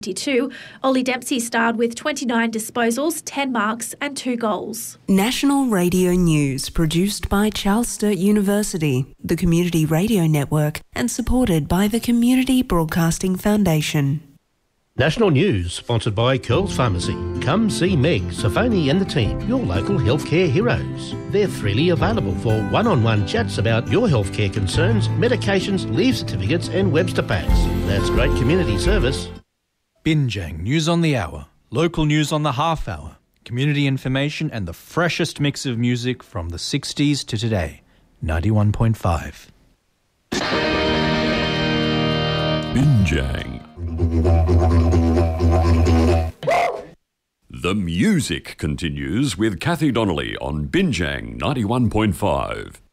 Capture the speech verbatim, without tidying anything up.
twenty-two, Ollie Dempsey starred with twenty-nine disposals, ten marks and two goals. National Radio News, produced by Charles Sturt University, the Community Radio Network, and supported by the Community Broadcasting Foundation. National News, sponsored by Curls Pharmacy. Come see Meg, Safoni and the team, your local healthcare heroes. They're freely available for one-on-one chats about your healthcare concerns, medications, leave certificates and Webster packs. That's great community service. Binjang News on the Hour, local news on the half hour, community information and the freshest mix of music from the sixties to today. ninety-one point five. Binjang. The music continues with Kathy Donnelly on Binjang ninety-one point five.